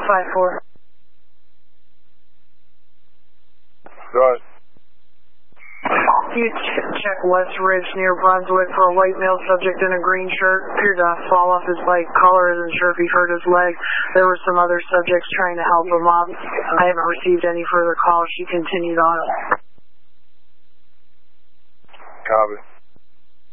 5-4. Go ahead. You check West Ridge near Brunswick for a white male subject in a green shirt. Appeared to fall off his bike. Caller isn't sure if he hurt his leg. There were some other subjects trying to help him up. I haven't received any further calls. She continued on. Copy.